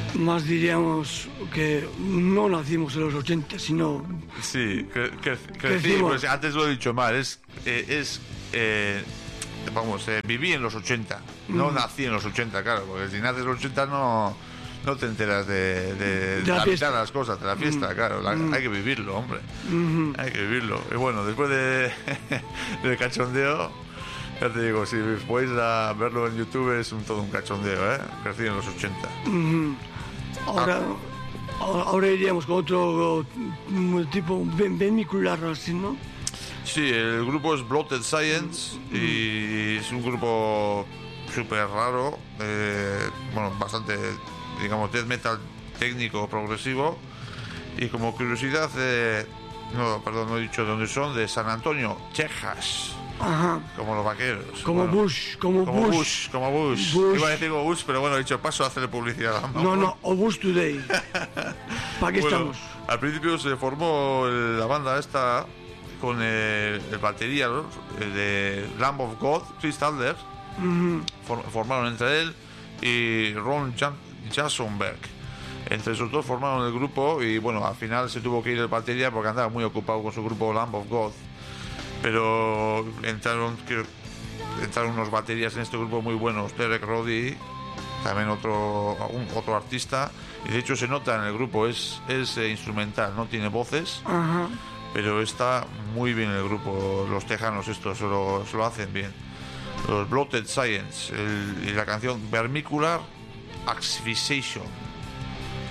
más diríamos que no nacimos en los 80, sino... Sí, crecí, pues antes lo he dicho mal, viví en los 80, no nací en los 80, claro, porque si naces en los 80 no te enteras de la mitad de las cosas, de la fiesta, claro, hay que vivirlo, hombre, hay que vivirlo. Y bueno, después del cachondeo, ya te digo, si podéis verlo en YouTube es todo un cachondeo, crecí en los 80. Ahora iríamos con otro tipo vermicular, así, ¿no? Sí, el grupo es Bloated Science y es un grupo súper raro, bastante, digamos, death metal técnico progresivo. Y como curiosidad, no he dicho de dónde son, de San Antonio, Texas. Ajá. Como los vaqueros. Como Bush. Bush. Iba a decir Bush, pero bueno, he dicho paso a hacerle publicidad. No, o Bush Today. ¿Para qué estamos? Al principio se formó la banda esta con el batería de Lamb of God, Chris Adler. Formaron entre él y Ron Jasonberg. Entre esos dos formaron el grupo y bueno, al final se tuvo que ir el batería porque andaba muy ocupado con su grupo Lamb of God. Pero entraron unos baterías en este grupo muy buenos, Derek Roddy, también otro artista, y de hecho se nota en el grupo, es instrumental, no tiene voces. Pero está muy bien el grupo, los tejanos estos se lo hacen bien, los Bloated Science, y la canción Vermicular Asphyxiation.